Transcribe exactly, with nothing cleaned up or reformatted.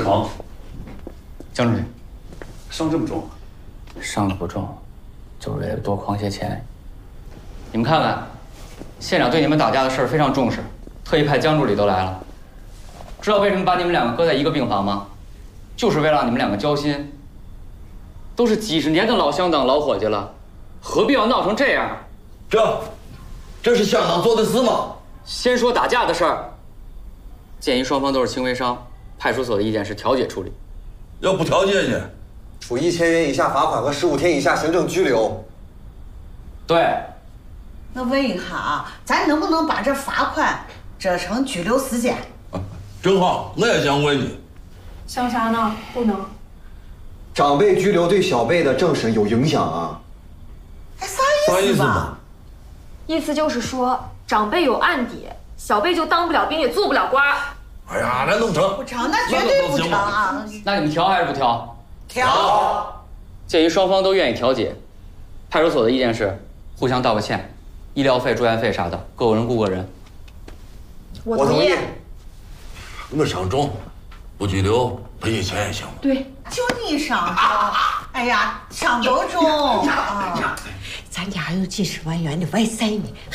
床， 江主任， 伤这么重？ 伤的不重，就是为了多诓些钱。你们看看，县长对你们打架的事儿非常重视，特意派江助理都来了。知道为什么把你们两个搁在一个病房吗？就是为了让你们两个交心。都是几十年的老乡党、老伙计了，何必要闹成这样？ 这，这是乡党做的事吗？ 先说打架的事儿，鉴于双方都是轻微伤，派出所的意见是调解处理。 要不调解呢？ 处一千元以下罚款和十五天以下行政拘留。 对。 我问一下啊，咱能不能把这罚款折成拘留时间？ 啊，正好，我也想问你。 想啥呢？不能。 长辈拘留对小辈的政审有影响啊。 哎，啥意思吧？ 意思就是说，长辈有案底，小辈就当不了兵，也做不了官。 哎呀，那能成？ 不成，那绝对不成啊！ 那你们调还是不调？ 调。 鉴于双方都愿意调解，派出所的意见是互相道个歉，医疗费、住院费啥的，各个人顾个人。 我同意。 我伤重，不拘留赔些钱也行。 对， 就你伤重，哎呀，伤都重啊！ 咱家还有几十万元的外债呢，